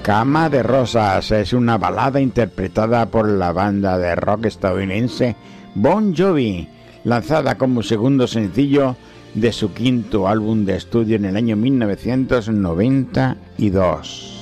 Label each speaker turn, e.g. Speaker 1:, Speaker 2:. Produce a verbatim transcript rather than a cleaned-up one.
Speaker 1: Cama de Rosas es una balada interpretada por la banda de rock estadounidense Bon Jovi, lanzada como segundo sencillo de su quinto álbum de estudio en el año mil novecientos noventa y dos.